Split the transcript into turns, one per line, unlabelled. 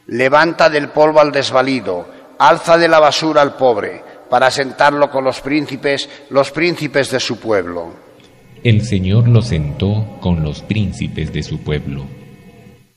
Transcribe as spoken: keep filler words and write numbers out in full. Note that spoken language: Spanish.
Levanta del polvo al desvalido, alza de la basura al pobre, para sentarlo con los príncipes, los príncipes de su pueblo.
El Señor lo sentó con los príncipes de su pueblo.